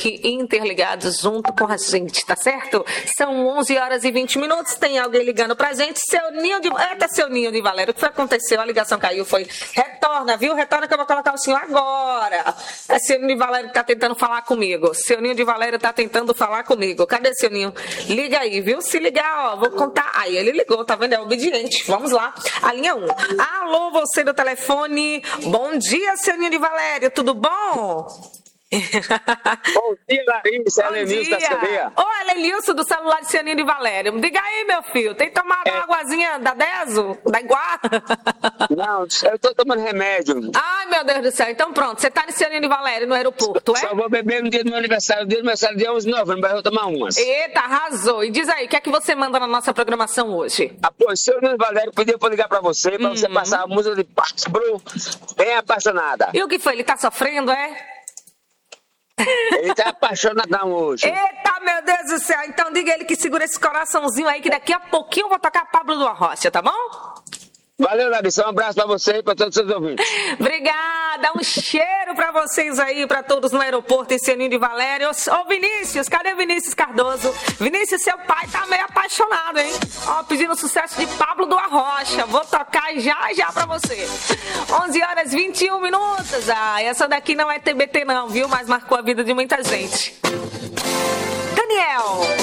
aqui interligados junto com a gente, tá certo? São 11 horas e 20 minutos, tem alguém ligando pra gente. Seu Ninho de... Eita, seu Ninho de Valério, o que foi que aconteceu? A ligação caiu, foi... Retorna, viu? Retorna que eu vou colocar o senhor agora. É seu Ninho de Valério que tá tentando falar comigo. Seu Ninho de Valério tá tentando falar comigo. Cadê seu Ninho? Liga aí, viu? Se ligar, ó, vou contar. Aí ele ligou, tá vendo? É obediente. Vamos lá. A linha 1. Alô, você do telefone. Bom dia, seu Ninho de Valério, tudo bom? Bom dia, Larissa. É Lenilson da cadeia. Ô, Lenilson do celular de Cianinho de Valério. Diga aí, meu filho. Tem tomado uma aguazinha da Deso? Da Iguá? Não, eu tô tomando remédio. Ai, meu Deus do céu. Então pronto, você tá no Cianinho de Valério, no aeroporto, é? Só vou beber no dia do meu aniversário. Dia do meu aniversário, dia 11 de novembro, mas eu vou tomar umas. Eita, arrasou. E diz aí, o que é que você manda na nossa programação hoje? Pois, seu Lenilson Valério pediu pra ligar pra você passar a música de Pablo, bem apaixonada. E o que foi? Ele tá sofrendo, é? Ele tá apaixonadão hoje. Eita, meu Deus do céu. Então diga ele que segura esse coraçãozinho aí, que daqui a pouquinho eu vou tocar Pablo do Arrocha, tá bom? Valeu, Larissa. Um abraço pra você e pra todos os seus ouvintes. Obrigada. Um cheiro pra vocês aí, pra todos no aeroporto em Cianinho de Valério. Ô, Vinícius, cadê o Vinícius Cardoso? Vinícius, seu pai tá meio apaixonado, hein? Ó, pedindo sucesso de Pablo do Arrocha. Vou tocar já pra você. 11 horas 21 minutos. Ah, essa daqui não é TBT não, viu? Mas marcou a vida de muita gente. Daniel.